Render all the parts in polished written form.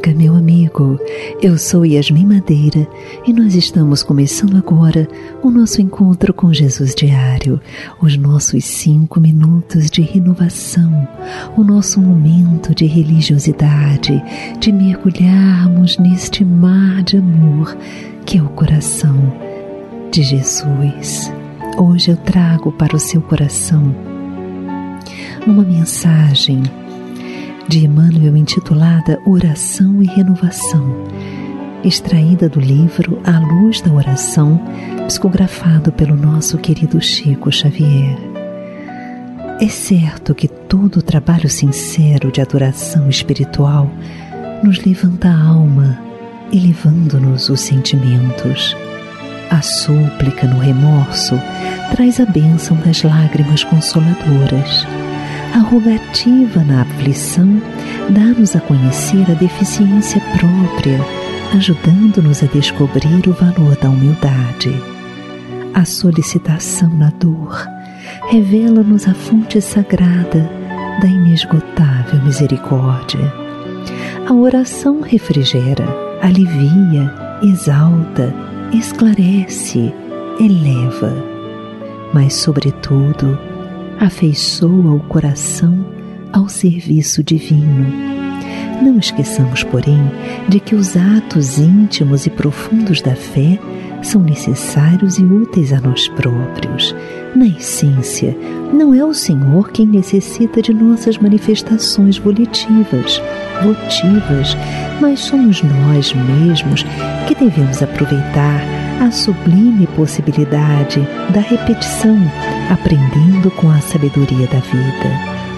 Meu amigo, eu sou Yasmin Madeira e nós estamos começando agora o nosso encontro com Jesus diário, os nossos 5 minutos de renovação, o nosso momento de religiosidade, de mergulharmos neste mar de amor que é o coração de Jesus. Hoje eu trago para o seu coração uma mensagem de Emmanuel intitulada Oração e Renovação, extraída do livro A Luz da Oração, psicografado pelo nosso querido Chico Xavier. É certo que todo trabalho sincero de adoração espiritual nos levanta a alma, elevando-nos os sentimentos. A súplica no remorso traz a bênção das lágrimas consoladoras. A rogativa na aflição dá-nos a conhecer a deficiência própria, ajudando-nos a descobrir o valor da humildade. A solicitação na dor revela-nos a fonte sagrada da inesgotável misericórdia. A oração refrigera, alivia, exalta, esclarece, eleva, mas, sobretudo, afeiçoa o coração ao serviço divino. Não esqueçamos, porém, de que os atos íntimos e profundos da fé são necessários e úteis a nós próprios. Na essência, não é o Senhor quem necessita de nossas manifestações votivas, mas somos nós mesmos que devemos aproveitar a sublime possibilidade da repetição, aprendendo com a sabedoria da vida.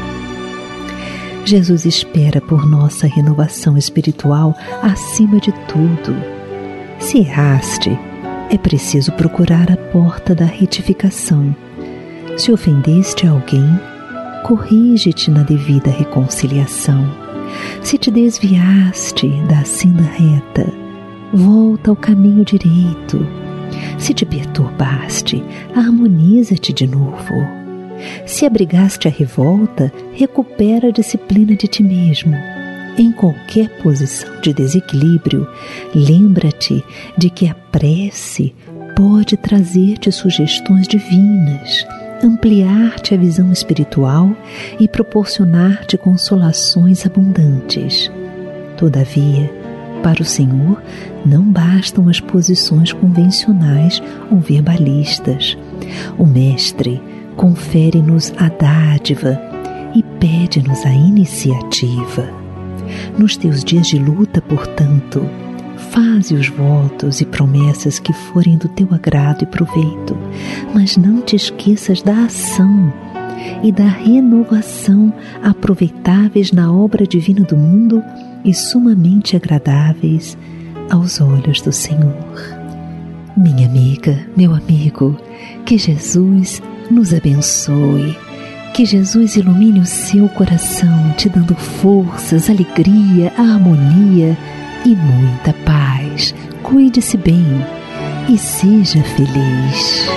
Jesus espera por nossa renovação espiritual acima de tudo. Se erraste, é preciso procurar a porta da retificação. Se ofendeste alguém, corrige-te na devida reconciliação. Se te desviaste da senda reta, volta ao caminho direito. Se te perturbaste, harmoniza-te de novo. Se abrigaste a revolta, recupera a disciplina de ti mesmo. Em qualquer posição de desequilíbrio, lembra-te de que a prece pode trazer-te sugestões divinas, ampliar-te a visão espiritual e proporcionar-te consolações abundantes. Todavia, para o Senhor, não bastam as posições convencionais ou verbalistas. O Mestre confere-nos a dádiva e pede-nos a iniciativa. Nos teus dias de luta, portanto, faze os votos e promessas que forem do teu agrado e proveito, mas não te esqueças da ação e da renovação aproveitáveis na obra divina do mundo e sumamente agradáveis aos olhos do Senhor. Minha amiga, meu amigo, que Jesus nos abençoe, que Jesus ilumine o seu coração, te dando forças, alegria, harmonia e muita paz. Cuide-se bem e seja feliz.